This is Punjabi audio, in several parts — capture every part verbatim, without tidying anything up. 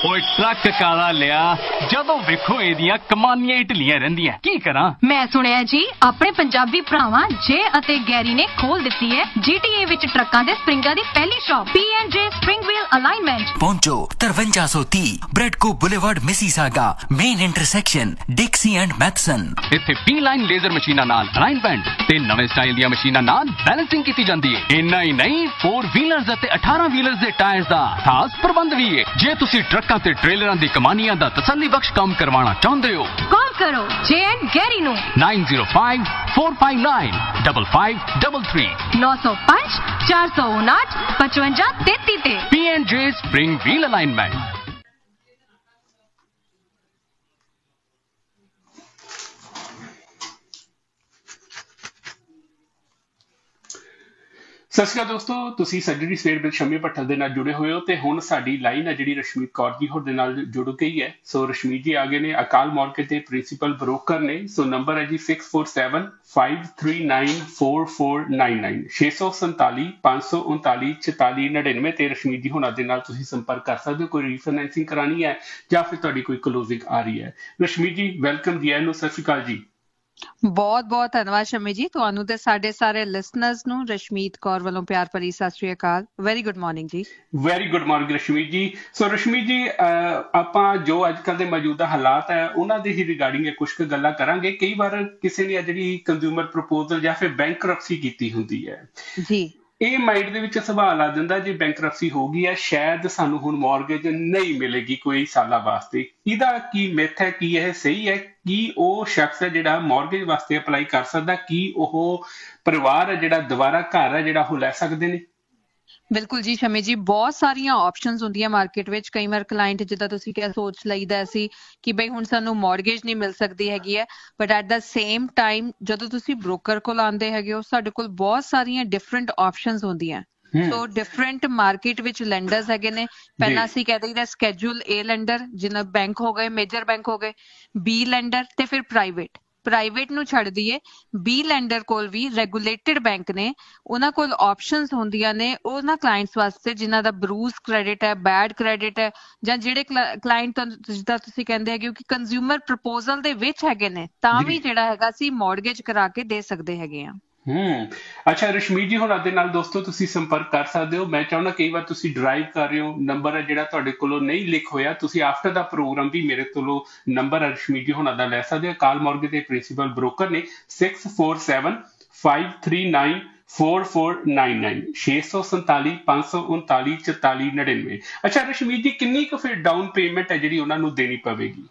ओए ट्रक काला लिया जदों वेखो एदियां कमानियां ढिलियां रहिंदियां की करा। मैं सुनिया जी अपने पंजाबी भरावां जे अते गैरी ने खोल दित्ती है जीटीए विच ट्रकां दे स्प्रिंगां दी पहली shop P and J spring wheel alignment. पहुंचो तिरवंजा सौ तीस ब्रेडको boulevard Mississauga main intersection डिक्सी and Mathison. इत्थे पी लाइन लेजर मशीनां नाल अलाइनमेंट ते नवे स्टाइल दी मशीनां नाल बैलेंसिंग कीती जांदी है। इन्ना ही नहीं फोर व्हीलर्स अते अठारह व्हीलर्स दे टायर्स दा खास प्रबंध भी है। जे तुसी ट्रकां ते ट्रेलरां दी कमानियां दा तसल्ली बख्श काम करवाना चाहुंदे हो कॉल करो जे एंड गैरी नु nine zero five four five nine double five double three नौ सौ पांच चार सौ उनाठ पचवंजा तेती ते P and J spring wheel alignment. ਸਤਿ ਸ਼੍ਰੀ ਅਕਾਲ ਦੋਸਤੋ, ਤੁਸੀਂ ਸੱਜਣੀ ਸਵੇਰ ਵਿੱਚ ਸ਼ਮੀ ਭੱਠਲ ਦੇ ਨਾਲ ਜੁੜੇ ਹੋਏ ਹੋ ਤੇ ਹੁਣ ਸਾਡੀ ਲਾਈਨ ਹੈ ਜਿਹੜੀ ਰਸ਼ਮੀਤ ਕੌਰ ਜੀ ਹੋਰ ਦੇ ਨਾਲ ਜੁੜ ਗਈ ਹੈ। ਸੋ ਰਸ਼ਮੀਤ ਜੀ ਆ ਗਏ ਨੇ, ਅਕਾਲ ਮਾਰਕੀਟ ਦੇ ਪ੍ਰਿੰਸੀਪਲ ਬ੍ਰੋਕਰ ਨੇ। ਸੋ ਨੰਬਰ ਹੈ G six four seven five three nine four four nine nine ਛੇ ਸੌ ਸੰਤਾਲੀ ਪੰਜ ਸੌ ਉਨਤਾਲੀ ਚੁਤਾਲੀ ਨੜਿਨਵੇਂ ਤੇ ਰਸ਼ਮੀਤ ਜੀ ਹੁਣਾਂ ਦੇ ਨਾਲ ਤੁਸੀਂ ਸੰਪਰਕ ਕਰ ਸਕਦੇ ਹੋ। ਕੋਈ ਰੀਫਾਈਨੈਂਸਿੰਗ ਕਰਾਣੀ ਹੈ ਜਾਂ ਫਿਰ ਤੁਹਾਡੀ ਕੋਈ ਕਲੋਜ਼ਿੰਗ ਆ ਰਹੀ ਹੈ। ਰਸ਼ਮੀਤ ਜੀ ਵੈਲਕਮ ਜੀ, ਇਹਨੂੰ ਸਤਿ ਸ਼੍ਰੀ ਅਕਾਲ ਜੀ। ਬਹੁਤ ਬਹੁਤ ਧੰਨਵਾਦ ਸ਼ਮੀ ਜੀ, ਤੁਹਾਨੂੰ ਤੇ ਸਾਡੇ ਸਾਰੇ ਲਿਸਨਰਸ ਨੂੰ ਰਸ਼ਮੀਤ ਕੌਰ ਵੱਲੋਂ ਪਿਆਰ ਭਰੀ ਸਤਿ ਸ਼੍ਰੀ ਅਕਾਲ। ਵੈਰੀ ਗੁੱਡ ਮਾਰਨਿੰਗ ਜੀ। ਵੈਰੀ ਗੁੱਡ ਮਾਰਨਿੰਗ ਰਸ਼ਮੀਤ ਜੀ। ਸੋ ਰਸ਼ਮੀਤ ਜੀ ਆਪਾਂ ਜੋ ਅੱਜ ਕੱਲ੍ਹ ਦੇ ਮੌਜੂਦਾ ਹਾਲਾਤ ਹੈ ਉਹਨਾਂ ਦੇ ਹੀ ਰਿਗਾਰਡਿੰਗ ਕੁਝ ਕੁ ਗੱਲਾਂ ਕਰਾਂਗੇ। ਕਈ ਵਾਰ ਕਿਸੇ ਨੇ ਜਿਹੜੀ ਕੰਜ਼ਿਊਮਰ ਪ੍ਰਪੋਜ਼ਲ ਜਾਂ ਫਿਰ ਬੈਂਕਰਪਸੀ ਕੀਤੀ ਹੁੰਦੀ ਹੈ ਜੀ, ਇਹ ਮਾਈਂਡ ਦੇ ਵਿੱਚ ਸਵਾਲ ਆ ਜਾਂਦਾ ਜੇ ਬੈਂਕਰਪਸੀ ਹੋ ਗਈ ਹੈ ਸ਼ਾਇਦ ਸਾਨੂੰ ਹੁਣ ਮੌਰਗੇਜ ਨਹੀਂ ਮਿਲੇਗੀ ਕੋਈ ਸਾਲਾਂ ਵਾਸਤੇ। ਇਹਦਾ ਕੀ ਮਿਥ ਹੈ, ਕੀ ਇਹ ਸਹੀ ਹੈ? ਕੀ ਉਹ ਸ਼ਖਸ ਹੈ ਜਿਹੜਾ ਮੌਰਗੇਜ ਵਾਸਤੇ ਅਪਲਾਈ ਕਰ ਸਕਦਾ? ਕੀ ਉਹ ਪਰਿਵਾਰ ਹੈ ਜਿਹੜਾ ਦੁਬਾਰਾ ਘਰ ਹੈ ਜਿਹੜਾ ਉਹ ਲੈ ਸਕਦੇ ਨੇ? ਬਿਲਕੁਲ ਜੀ ਸ਼ਮੀ ਜੀ, ਬਹੁਤ ਸਾਰੀਆਂ ਆਪਸ਼ਨਸ ਹੁੰਦੀਆਂ ਮਾਰਕੀਟ ਵਿੱਚ। ਕਈ ਵਾਰ ਕਲਾਇੰਟ ਜਿੱਦਾਂ ਤੁਸੀਂ ਕਿਹਾ ਸੋਚ ਲਈਦਾ ਸੀ ਕਿ ਬਈ ਹੁਣ ਸਾਨੂੰ ਮੌਰਗੇਜ ਨਹੀਂ ਮਿਲ ਸਕਦੀ ਹੈਗੀ ਹੈ, but at the same time ਜਦੋਂ ਤੁਸੀਂ ਬ੍ਰੋਕਰ ਕੋਲ ਆਉਂਦੇ ਹੈਗੇ ਹੋ ਸਾਡੇ ਕੋਲ ਬਹੁਤ ਸਾਰੀਆਂ ਡਿਫਰੈਂਟ ਆਪਸ਼ਨਸ ਹੁੰਦੀਆਂ। ਸੋ ਡਿਫਰੈਂਟ ਮਾਰਕੀਟ ਵਿੱਚ ਲੈਂਡਰਸ ਹੈਗੇ ਨੇ। ਪਹਿਲਾਂ ਅਸੀਂ ਕਹਿ ਦਈਦਾ ਸਕੈਜੂਲ ਏ ਲੈਂਡਰ ਜਿਹਨਾਂ ਬੈਂਕ ਹੋ ਗਏ, ਮੇਜਰ ਬੈਂਕ ਹੋ ਗਏ, ਬੀ ਲੈਂਡਰ ਤੇ ਫਿਰ ਪ੍ਰਾਈਵੇਟ। ਪ੍ਰਾਈਵੇਟ ਨੂੰ ਛੱਡ ਦਈਏ ਬੀ ਲੈਂਡਰ ਕੋਲ ਵੀ ਰੈਗੂਲੇਟਡ ਬੈਂਕ ਨੇ, ਉਹਨਾਂ ਕੋਲ ਆਪਸ਼ਨਸ ਹੁੰਦੀਆਂ ਨੇ ਉਹਨਾਂ ਕਲਾਇੰਟਸ ਵਾਸਤੇ ਜਿਨ੍ਹਾਂ ਦਾ ਬਰੂਸ ਕ੍ਰੈਡਿਟ ਹੈ, ਬੈਡ ਕ੍ਰੈਡਿਟ ਹੈ, ਜਾਂ ਜਿਹੜੇ ਕਲਾਇੰਟ ਜਿੱਦਾਂ ਤੁਸੀਂ ਕਹਿੰਦੇ ਹੈਗੇ ਹੋ ਕਿ ਕੰਜ਼ਿਊਮਰ ਪ੍ਰਪੋਜ਼ਲ ਦੇ ਵਿੱਚ ਹੈਗੇ ਨੇ ਤਾਂ ਵੀ ਜਿਹੜਾ ਹੈਗਾ ਅਸੀਂ ਮੌਰਗੇਜ ਕਰਾ ਕੇ ਦੇ ਸਕਦੇ ਹੈਗੇ ਹਾਂ। ਹਮ ਅੱਛਾ ਰਸ਼ਮੀਤ ਜੀ ਹੁਣਾਂ ਦੇ ਨਾਲ ਦੋਸਤੋ ਤੁਸੀਂ ਸੰਪਰਕ ਕਰ ਸਕਦੇ ਹੋ। ਮੈਂ ਚਾਹੁੰਦਾ ਕਈ ਵਾਰ ਤੁਸੀਂ ਡਰਾਈਵ ਕਰ ਰਹੇ ਹੋ, ਨੰਬਰ ਹੈ ਜਿਹੜਾ ਤੁਹਾਡੇ ਕੋਲੋਂ ਨਹੀਂ ਲਿਖ ਹੋਇਆ, ਤੁਸੀਂ ਆਫਟਰ ਦਾ ਪ੍ਰੋਗਰਾਮ ਵੀ ਮੇਰੇ ਕੋਲੋਂ ਨੰਬਰ ਹੈ ਰਸ਼ਮੀਤ ਜੀ ਹੁਣਾਂ ਦਾ ਲੈ ਸਕਦੇ ਹੋ। ਕਾਲ ਮੌਰਗੇਜ ਦੇ ਪ੍ਰਿੰਸੀਪਲ ਬ੍ਰੋਕਰ ਨੇ six four seven five three nine four four nine nine ਛੇ ਸੌ ਸੰਤਾਲੀ ਪੰਜ ਸੌ ਉਨਤਾਲੀ ਚੁਤਾਲੀ ਨੜਿਨਵੇਂ। ਅੱਛਾ ਰਸ਼ਮੀਤ ਜੀ ਕਿੰਨੀ ਕੁ ਫਿਰ ਡਾਊਨ ਪੇਮੈਂਟ ਹੈ ਜਿਹੜੀ ਉਹਨਾਂ ਨੂੰ ਦੇਣੀ ਪਵੇਗੀ?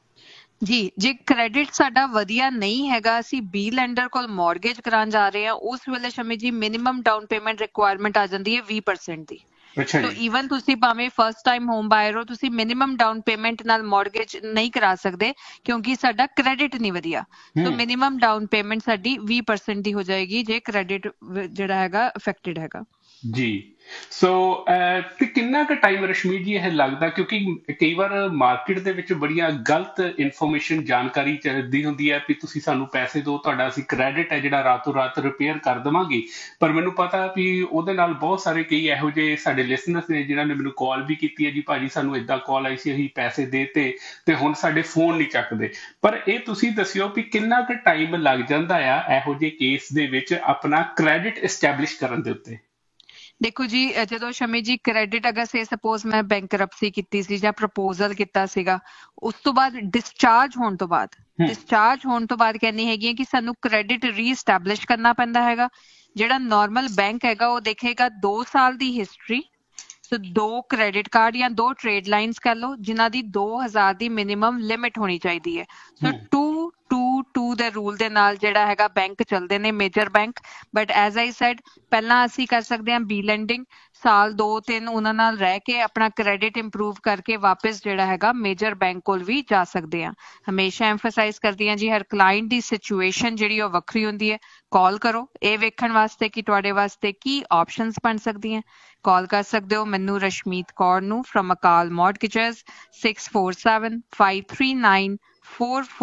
ਜੀ, ਜੇ ਕ੍ਰੈਡਿਟ ਸਾਡਾ ਵਧੀਆ ਨਹੀਂ ਹੈਗਾ, ਅਸੀਂ ਬੀ ਲੈਂਡਰ ਕੋਲ ਮੌਰਗੇਜ ਕਰਾਉਣ ਜਾ ਰਹੇ ਹਾਂ, ਉਸ ਵੇਲੇ ਸ਼ਮੀ ਜੀ ਮਿਨੀਮਮ ਡਾਊਨ ਪੇਮੈਂਟ ਰਿਕੁਆਇਰਮੈਂਟ ਆ ਜਾਂਦੀ ਹੈ ਵੀਹ ਪਰਸੈਂਟ ਦੀ। ਸੋ ਈਵਨ ਤੁਸੀਂ ਭਾਵੇਂ ਫਸਟ ਟਾਈਮ ਹੋਮ ਬਾਇਰ ਹੋ, ਤੁਸੀਂ ਮਿਨੀਮਮ ਡਾਊਨ ਪੇਮੈਂਟ ਨਾਲ ਮੌਰਗੇਜ ਨਹੀਂ ਕਰਾ ਸਕਦੇ ਕਿਉਂਕਿ ਸਾਡਾ ਕ੍ਰੈਡਿਟ ਨਹੀਂ ਵਧੀਆ। ਸੋ ਮਿਨੀਮਮ ਡਾਊਨ ਪੇਮੈਂਟ ਸਾਡੀ ਵੀਹ ਪਰਸੈਂਟ ਦੀ ਹੋ ਜਾਏਗੀ ਜੇ ਕ੍ਰੈਡਿਟ ਜਿਹੜਾ ਹੈਗਾ ਅਫੈਕਟਡ ਹੈਗਾ ਜੀ। ਸੋ ਤੇ ਕਿੰਨਾ ਕੁ ਟਾਈਮ ਰਸ਼ਮੀਤ ਜੀ ਇਹ ਲੱਗਦਾ, ਕਿਉਂਕਿ ਕਈ ਵਾਰ ਮਾਰਕੀਟ ਦੇ ਵਿੱਚ ਬੜੀਆਂ ਗਲਤ ਇਨਫੋਰਮੇਸ਼ਨ ਜਾਣਕਾਰੀ ਚੱਲਦੀ ਹੁੰਦੀ ਹੈ ਵੀ ਤੁਸੀਂ ਸਾਨੂੰ ਪੈਸੇ ਦਿਓ ਤੁਹਾਡਾ ਅਸੀਂ ਕ੍ਰੈਡਿਟ ਹੈ ਜਿਹੜਾ ਰਾਤੋਂ ਰਾਤ ਰਿਪੇਅਰ ਕਰ ਦੇਵਾਂਗੇ, ਪਰ ਮੈਨੂੰ ਪਤਾ ਵੀ ਉਹਦੇ ਨਾਲ ਬਹੁਤ ਸਾਰੇ ਕਈ ਇਹੋ ਜਿਹੇ ਸਾਡੇ ਲਿਸਨਰਸ ਨੇ ਜਿਨ੍ਹਾਂ ਨੇ ਮੈਨੂੰ ਕਾਲ ਵੀ ਕੀਤੀ ਹੈ ਜੀ ਭਾਜੀ ਸਾਨੂੰ ਏਦਾਂ ਕਾਲ ਆਈ ਸੀ ਅਸੀਂ ਪੈਸੇ ਦੇ ਤੇ ਤੇ ਹੁਣ ਸਾਡੇ ਫੋਨ ਨਹੀਂ ਚੱਕਦੇ। ਪਰ ਇਹ ਤੁਸੀਂ ਦੱਸਿਓ ਵੀ ਕਿੰਨਾ ਕੁ ਟਾਈਮ ਲੱਗ ਜਾਂਦਾ ਆ ਇਹੋ ਜਿਹੇ ਕੇਸ ਦੇ ਵਿੱਚ ਆਪਣਾ ਕ੍ਰੈਡਿਟ ਐਸਟੈਬਲਿਸ਼ ਕਰਨ ਦੇ ਉੱਤੇ? ਦੇਖੋ ਜੀ, ਜਦੋਂ ਸ਼ਮੀ ਜੀ ਕ੍ਰੈਡਿਟ ਅਗਰ ਸੇ ਸਪੋਜ਼ ਮੈਂ ਬੈਂਕਰਪਸੀ ਕੀਤੀ ਸੀ ਜਾਂ ਪ੍ਰਪੋਜ਼ਲ ਕੀਤਾ ਸੀਗਾ, ਉਸ ਤੋਂ ਬਾਅਦ ਡਿਸਚਾਰਜ ਹੋਣ ਤੋਂ ਬਾਅਦ ਡਿਸਚਾਰਜ ਹੋਣ ਤੋਂ ਬਾਅਦ ਕਹਿੰਦੀ ਹੈਗੀ ਹੈ ਕਿ ਸਾਨੂੰ ਕ੍ਰੈਡਿਟ ਰੀਐਸਟੈਬਲਿਸ਼ ਕਰਨਾ ਪੈਂਦਾ ਹੈਗਾ। ਜਿਹੜਾ ਨਾਰਮਲ ਬੈਂਕ ਹੈਗਾ ਉਹ ਦੇਖੇਗਾ ਦੋ ਸਾਲ ਦੀ ਹਿਸਟਰੀ, ਸੋ ਦੋ ਕ੍ਰੈਡਿਟ ਕਾਰਡ ਜਾਂ ਦੋ ਟ੍ਰੇਡ ਲਾਈਨਸ ਕਰ ਲਓ ਜਿਨ੍ਹਾਂ ਦੀ ਦੋ ਹਜ਼ਾਰ ਦੀ ਮਿਨੀਮਮ ਲਿਮਿਟ ਹੋਣੀ ਚਾਹੀਦੀ ਹੈ। ਸੋ ਟੂ ਟੂ ਟੂ ਦੇ ਰੂਲ ਦੇ ਨਾਲ ਜਿਹੜਾ ਹੈਗਾ ਬੈਂਕ ਚੱਲਦੇ ਨੇ major bank. But as I said ਪਹਿਲਾਂ ਅਸੀਂ ਕਰ ਸਕਦੇ ਹਾਂ ਬੀ ਲੈਂਡਿੰਗ, ਸਾਲ ਦੋ ਤਿੰਨ ਉਹਨਾਂ ਨਾਲ ਰਹਿ ਕੇ ਆਪਣਾ ਕ੍ਰੈਡਿਟ ਇੰਪਰੂਵ ਕਰਕੇ ਵਾਪਸ ਜਿਹੜਾ ਹੈਗਾ ਮੇਜਰ ਬੈਂਕ ਕੋਲ ਵੀ ਜਾ ਸਕਦੇ ਹਾਂ। ਹਮੇਸ਼ਾ ਐਮਫਸਾਈਜ਼ ਕਰਦੀ ਹਾਂ ਜੀ ਹਰ ਕਲਾਇੰਟ ਦੀ ਸਿਚੁਏਸ਼ਨ ਜਿਹੜੀ ਉਹ ਵੱਖਰੀ ਹੁੰਦੀ ਹੈ। ਕਾਲ ਕਰੋ ਇਹ ਵੇਖਣ ਵਾਸਤੇ ਕਿ ਤੁਹਾਡੇ ਵਾਸਤੇ ਕੀ ਆਪਸ਼ਨਸ ਬਣ ਸਕਦੀਆਂ। ਕਾਲ ਕਰ ਸਕਦੇ ਹੋ ਮੈਨੂੰ ਰਸ਼ਮੀਤ ਕੌਰ ਨੂੰ ਫਰਮ ਅਕਾਲ ਮੌਰਗੇਜਸ six four seven five three nine four